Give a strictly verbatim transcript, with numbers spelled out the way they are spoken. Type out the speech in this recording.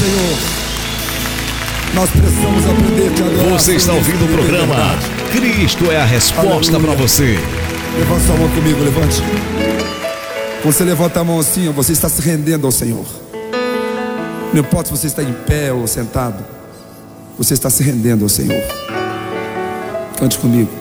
Senhor. Nós precisamos aprender a te adorar. Você está ouvindo o programa Cristo é a Resposta para você. Levante sua mão comigo, levante. Quando você levanta a mão assim, você está se rendendo ao Senhor. Não importa se você está em pé ou sentado, você está se rendendo ao Senhor. Cante comigo.